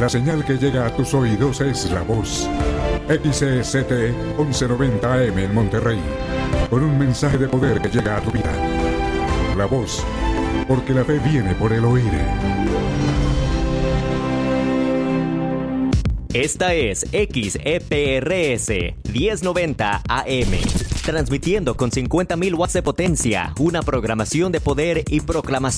La señal que llega a tus oídos es La Voz. XCST 1190 AM en Monterrey. Con un mensaje de poder que llega a tu vida. La Voz, porque la fe viene por el oír. Esta es XEPRS 1090 AM, transmitiendo con 50.000 watts de potencia, una programación de poder y proclamación